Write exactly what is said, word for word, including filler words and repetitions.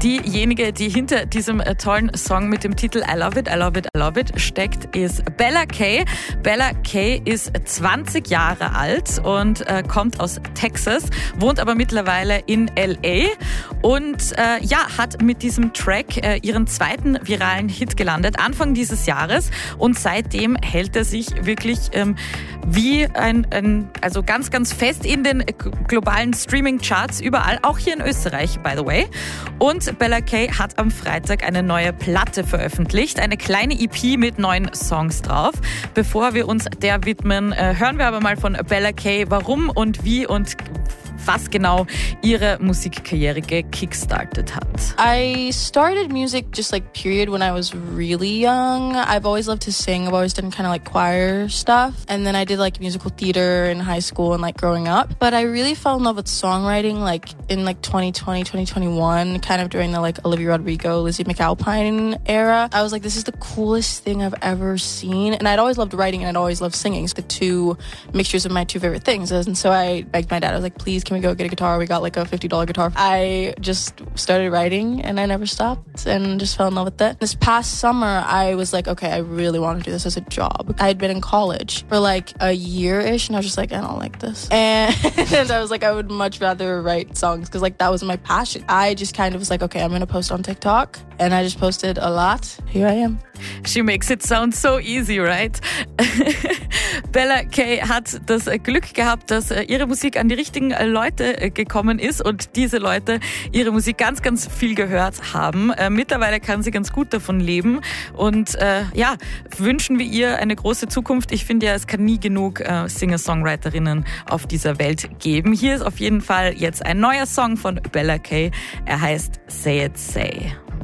Diejenige, die hinter diesem tollen Song mit dem Titel I Love It, I Love It, I Love It steckt, ist Bella K. Bella K ist zwanzig Jahre alt und äh, kommt aus Texas, wohnt aber mittlerweile in L A und äh, ja, hat mit diesem Track äh, ihren zweiten viralen Hit gelandet, Anfang dieses Jahres, und seitdem hält er sich wirklich ähm, wie ein, ein, also ganz, ganz fest in den globalen Streaming-Charts überall, auch hier in Österreich, by the way. Und Bella K hat am Freitag eine neue Platte veröffentlicht, eine kleine E P mit neun Songs drauf. Bevor wir uns der widmen, äh, hören wir aber mal von Bella K, warum und wie und was genau ihre Musikkarriere gekickstartet hat. I started music just like period when I was really young. I've always loved to sing. I've always done kind of like choir stuff. And then I did like musical theater in high school and like growing up. But I really fell in love with songwriting like in like twenty twenty, twenty twenty-one, kind of during the like Olivia Rodrigo, Lizzie McAlpine era. I was like, this is the coolest thing I've ever seen. And I'd always loved writing and I'd always loved singing. So the two mixtures of my two favorite things. And so I begged my dad, I was like, please, can we go get a guitar? We got like a fifty dollars guitar. I just started writing and I never stopped and just fell in love with it. This past summer, I was like, okay, I really want to do this as a job. I had been in college for like a year-ish and I was just like, I don't like this. And, and I was like, I would much rather write songs because like that was my passion. I just kind of was like, okay, I'm going to post on TikTok. And I just posted a lot. Here I am. She makes it sound so easy, right? Bella K hat das Glück gehabt, dass ihre Musik an die richtigen Leute gekommen ist und diese Leute ihre Musik ganz, ganz viel gehört haben. Äh, mittlerweile kann sie ganz gut davon leben und äh, ja, wünschen wir ihr eine große Zukunft. Ich finde ja, es kann nie genug äh, Singer-Songwriterinnen auf dieser Welt geben. Hier ist auf jeden Fall jetzt ein neuer Song von Bella K. Er heißt Say It Say.